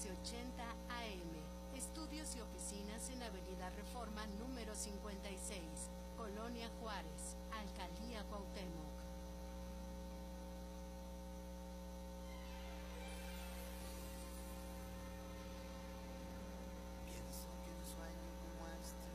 1480 AM. Estudios y oficinas en Avenida Reforma número 56, Colonia Juárez, Alcaldía